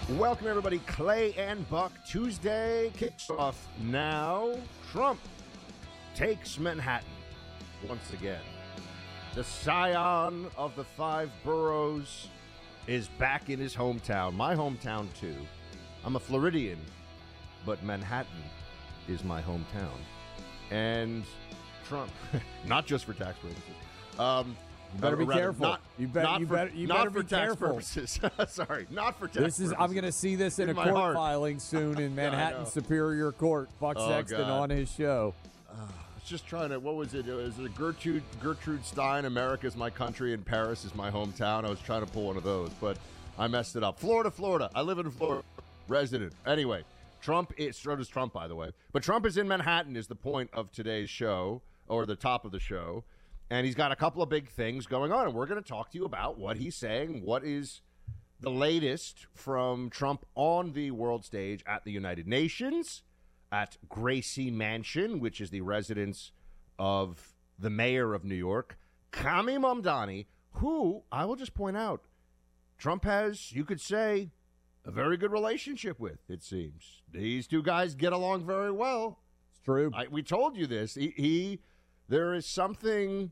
Welcome, everybody. Clay and Buck Tuesday kicks off now. Trump takes Manhattan once again. The scion of the five boroughs is back in his hometown. My hometown, too. I'm a Floridian, but Manhattan is my hometown. And Trump, not just for tax purposes. You better be careful. You better be careful. Purposes. Sorry, not for tax purposes. I'm going to see this in a court filing soon in Manhattan Superior Court. Buck Sexton on his show. Just trying to, what was it? Was it Gertrude Stein, America's my country and Paris is my hometown? I was trying to pull one of those, but I messed it up. Florida. I live in Florida. Resident. Anyway, so does Trump, by the way. But Trump is in Manhattan is the point of today's show, or the top of the show. And he's got a couple of big things going on, and we're going to talk to you about what he's saying, what is the latest from Trump on the world stage at the United Nations, at Gracie Mansion, which is the residence of the mayor of New York, Kami Mamdani, who, I will just point out, Trump has, you could say, a very good relationship with, it seems. These two guys get along very well. It's true. We told you this. There is something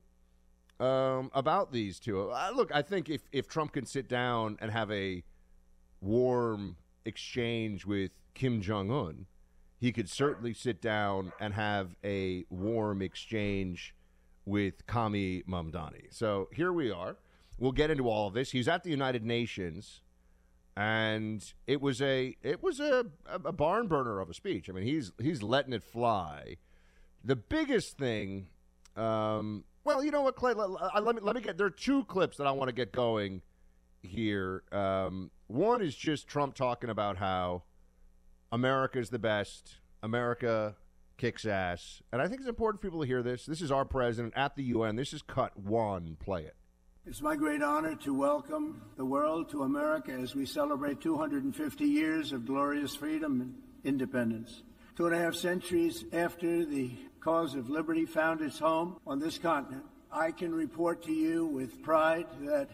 about these two. Look, I think if Trump can sit down and have a warm exchange with Kim Jong-un, he could certainly sit down and have a warm exchange with Kami Mamdani. So here we are. We'll get into all of this. He's at the United Nations, and it was a barn burner of a speech. I mean, he's letting it fly. The biggest thing. Well, you know what, Clay? Let me get. There are two clips that I want to get going here. One is just Trump talking about how America is the best. America kicks ass, and I think it's important for people to hear this. This is our president at the UN. This is cut one. Play it. It's my great honor to welcome the world to America as we celebrate 250 years of glorious freedom and independence. 2.5 centuries after the cause of liberty found its home on this continent, I can report to you with pride that